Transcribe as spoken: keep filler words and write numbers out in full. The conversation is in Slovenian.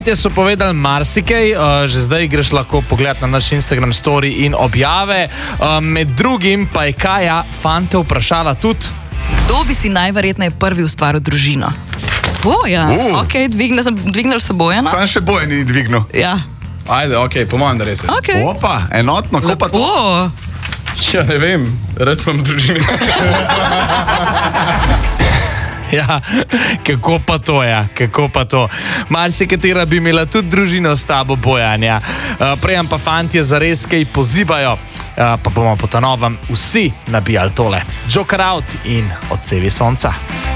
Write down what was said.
Te so povedali marsikaj, uh, že zdaj greš lahko pogled na naš Instagram story in objave. Uh, med drugim pa je Kaja fante vprašala tudi, kdo bi si najverjetneje prvi ustvaril družino? Bojan, Uh. ok, dvignil, dvignil se Bojana? Sam še Bojan ni dvignil. Ja. ajde, ok, po mojem, da res je. Okay. Opa, enotno, ko pa to? Lepo. Ja, ne vem, rad imam družino. Ja, kako pa to je, kako pa to. Marsikatera bi imela tudi družino s tabo, Bojan, ja. Uh, Prejem pa fantje zares kaj pozivajo, uh, pa bomo po ta novem vsi nabijali tole. Joker out in odsevi sonca.